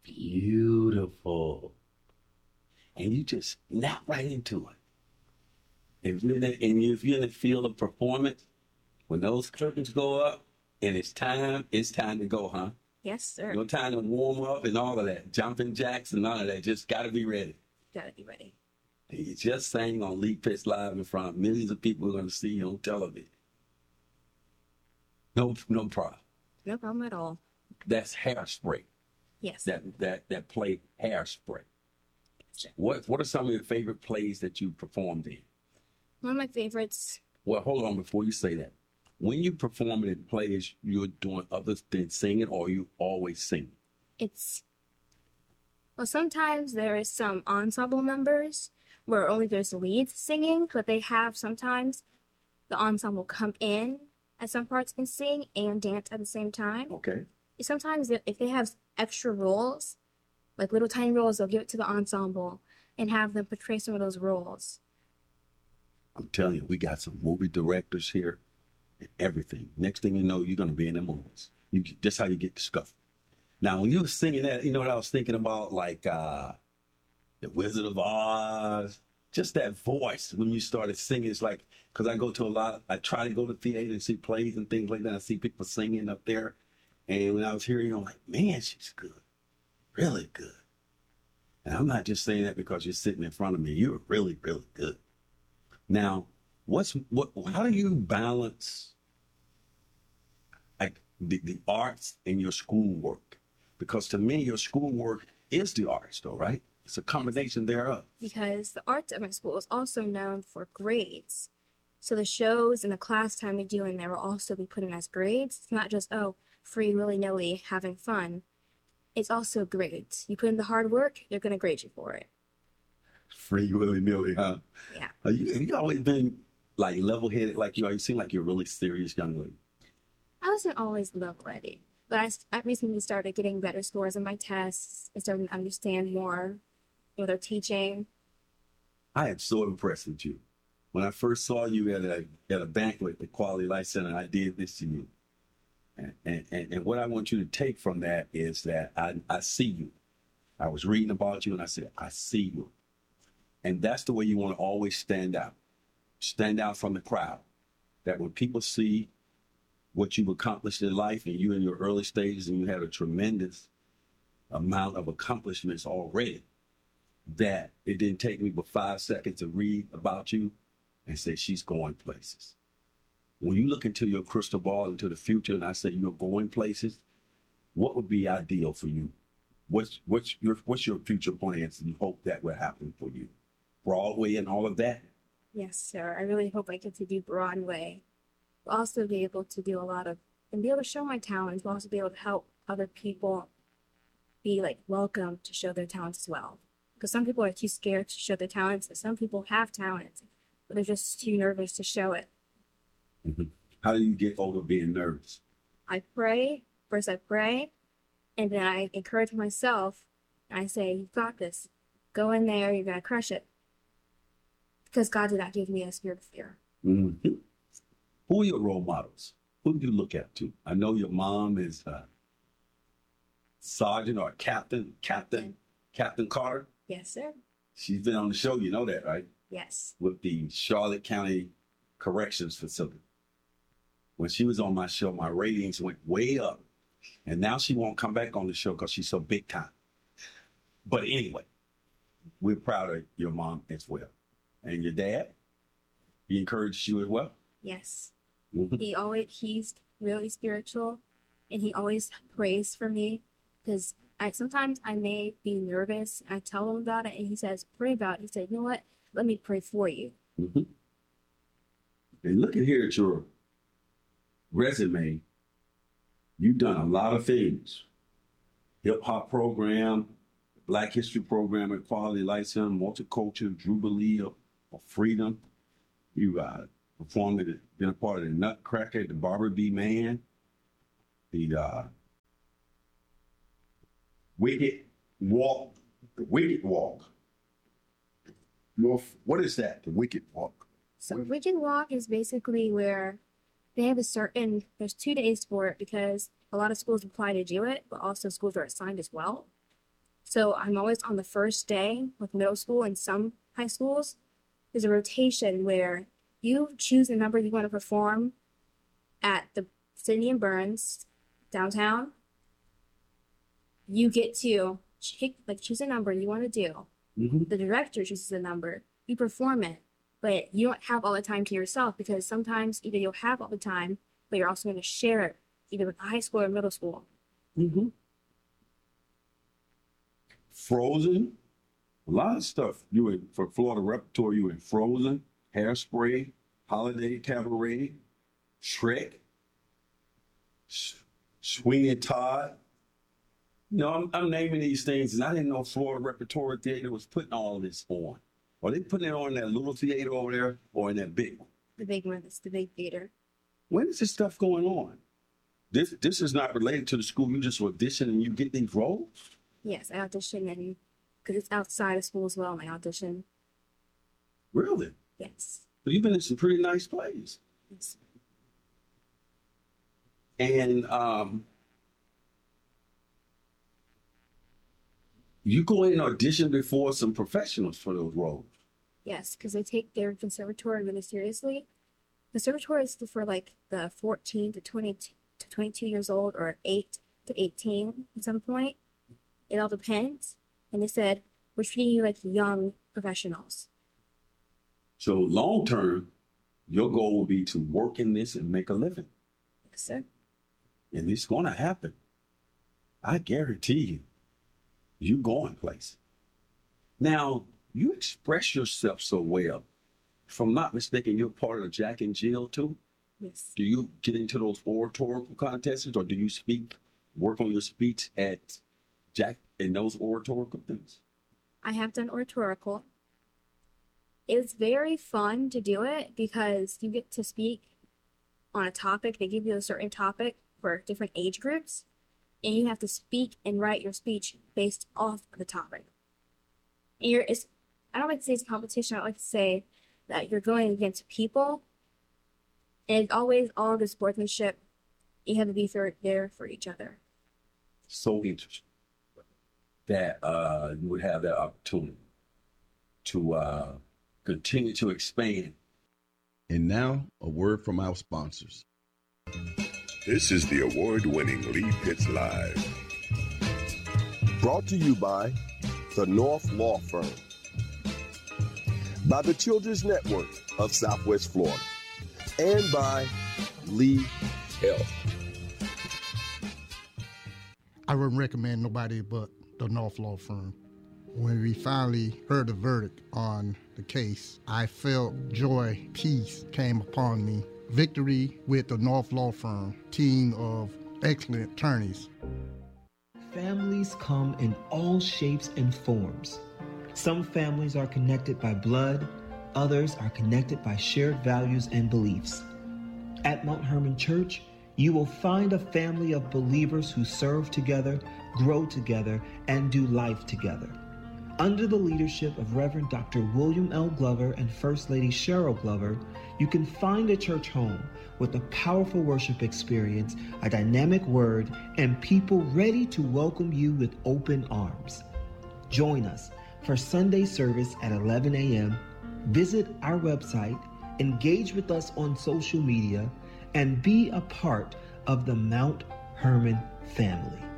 Beautiful. And you just snap right into it. If you're in the field of performance, when those curtains go up and it's time to go, huh? Yes, sir. No time to warm up and all of that, jumping jacks and all of that. Just got to be ready. Gotta be ready. And you just sang on League Pitch Live in front of millions of people who are going to see you on television. No problem. No problem at all. That's Hairspray. Yes. That play Hairspray. What are some of your favorite plays that you performed in? One of my favorites. Well, hold on before you say that. When you perform in plays, you're doing other than singing, or you always sing? Well, sometimes there is some ensemble numbers where only there's leads singing, but they have sometimes the ensemble come in at some parts and sing and dance at the same time. Okay. Sometimes if they have extra roles, like little tiny roles, they'll give it to the ensemble and have them portray some of those roles. I'm telling you, we got some movie directors here and everything. Next thing you know, you're going to be in the movies. That's how you get discovered. Now, when you were singing that, you know what I was thinking about? Like The Wizard of Oz. Just that voice when you started singing. It's like, because I try to go to theater and see plays and things like that. I see people singing up there. And when I was hearing you, I'm like, man, she's good. Really good. And I'm not just saying that because you're sitting in front of me. You're really, really good. Now, how do you balance like the arts and your schoolwork? Because to me, your schoolwork is the arts, though, right? It's a combination thereof. Because the arts at my school is also known for grades. So the shows and the class time we do in there will also be put in as grades. It's not just, free willy-nilly having fun. It's also grades. You put in the hard work, they're going to grade you for it. Free willy-nilly, huh? Yeah. Have you always been like level-headed like you are? You seem like you're a really serious young lady. I wasn't always level-headed, but I recently started getting better scores on my tests and starting to understand more what they're teaching. I am so impressed with you. When I first saw you at a banquet at the Quality Life Center, I did this to you. And what I want you to take from that is that I see you. I was reading about you and I said, I see you. And that's the way you want to always stand out. Stand out from the crowd. That when people see what you've accomplished in life and you in your early stages and you had a tremendous amount of accomplishments already, that it didn't take me but 5 seconds to read about you and say she's going places. When you look into your crystal ball into the future and I say you're going places, what would be ideal for you? What's your future plans and you hope that will happen for you? Broadway and all of that? Yes, sir. I really hope I get to do Broadway. I'll also be able to do and be able to show my talents, but also be able to help other people be like welcome to show their talents as well. Because some people are too scared to show their talents, and some people have talents, but they're just too nervous to show it. Mm-hmm. How do you get over being nervous? I pray. First I pray, and then I encourage myself. I say, you've got this. Go in there, you're going to crush it. Because God did not give me a spirit of fear. Mm-hmm. Who are your role models? Who do you look up to? I know your mom is Sergeant or Captain Carter. Yes, sir. She's been on the show, you know that, right? Yes. With the Charlotte County Corrections Facility. When she was on my show, my ratings went way up. And now she won't come back on the show because she's so big time. But anyway, we're proud of your mom as well. And your dad, he encouraged you as well? Yes. Mm-hmm. He's really spiritual, and he always prays for me, because sometimes I may be nervous. I tell him about it, and he says, pray about it. He said, you know what? Let me pray for you. Mm-hmm. And looking here at your resume, you've done a lot of things. Hip hop program, Black History program at Quality Life Center, Multicultural Jubilee of Freedom. You been a part of the Nutcracker, the Barbara B. Man, the Wicked Walk. What is that, the Wicked Walk? So Wicked Walk is basically where they have there's 2 days for it, because a lot of schools apply to do it, but also schools are assigned as well. So I'm always on the first day with middle school and some high schools. There's a rotation where you choose the number you want to perform at the Sidney and Burns downtown. You get to choose a number you want to do. Mm-hmm. The director chooses a number. You perform it, but you don't have all the time to yourself because sometimes either you'll have all the time, but you're also going to share it either with high school or middle school. Mm-hmm. Frozen, a lot of stuff. You in for Florida Repertoire, you in Frozen, Hairspray, Holiday Cabaret, Shrek, Sweeney Todd. You know, I'm naming these things, and I didn't know Florida Repertoire Theater was putting all this on. Are they putting it on in that little theater over there or in that big one? The big one, it's the big theater. When is this stuff going on? This is not related to the school. You just audition and you get these roles? Yes, I audition and because it's outside of school as well, I audition. Really? Yes. But you've been in some pretty nice plays. Yes. And you go in and audition before some professionals for those roles. Yes, because they take their conservatory really seriously. Conservatory is for like the 14 to 22 years old or 8 to 18 at some point. It all depends. And they said, we're treating you like young professionals. So long term, your goal will be to work in this and make a living. Yes, sir. And it's going to happen. I guarantee you, you going place. Now, you express yourself so well. If I'm not mistaken, you're part of Jack and Jill too? Yes. Do you get into those oratorical contests or do you work on your speech at Jack in those oratorical things? I have done oratorical. It's very fun to do it because you get to speak on a topic. They give you a certain topic for different age groups, and you have to speak and write your speech based off of the topic. And I don't like to say it's a competition. I like to say that you're going against people, and it's always all the sportsmanship. You have to be there for each other. So interesting that you would have that opportunity to continue to expand. And now, a word from our sponsors. This is the award-winning Lee Pitts Live. Brought to you by the North Law Firm, by the Children's Network of Southwest Florida, and by Lee Health. I wouldn't recommend nobody but the North Law Firm. When we finally heard the verdict on the case, I felt joy, peace came upon me. Victory with the North Law Firm, team of excellent attorneys. Families come in all shapes and forms. Some families are connected by blood, others are connected by shared values and beliefs. At Mount Hermon Church, you will find a family of believers who serve together, grow together, and do life together. Under the leadership of Reverend Dr. William L. Glover and First Lady Cheryl Glover, you can find a church home with a powerful worship experience, a dynamic word, and people ready to welcome you with open arms. Join us for Sunday service at 11 a.m. Visit our website, engage with us on social media, and be a part of the Mount Hermon family.